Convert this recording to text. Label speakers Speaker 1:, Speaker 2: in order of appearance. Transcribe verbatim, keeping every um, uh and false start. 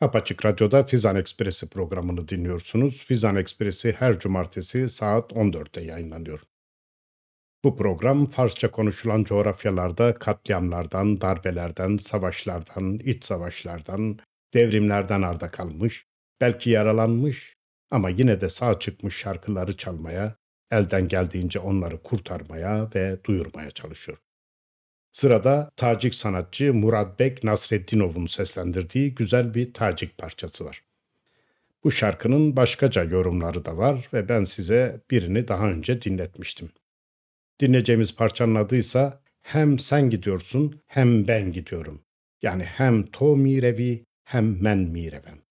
Speaker 1: Apaçık Radyo'da Fizan Ekspresi programını dinliyorsunuz. Fizan Ekspresi her cumartesi saat on dörtte yayınlanıyor. Bu program Farsça konuşulan coğrafyalarda katliamlardan, darbelerden, savaşlardan, iç savaşlardan, devrimlerden arda kalmış, belki yaralanmış ama yine de sağ çıkmış şarkıları çalmaya, elden geldiğince onları kurtarmaya ve duyurmaya çalışıyor. Sırada Tacik sanatçı Muradbek Nasreddinov'un seslendirdiği güzel bir Tacik parçası var. Bu şarkının başkaca yorumları da var ve ben size birini daha önce dinletmiştim. Dinleyeceğimiz parçanın adıysa Hem Sen Gidiyorsun Hem Ben Gidiyorum. Yani hem to mirevi hem men mirevem.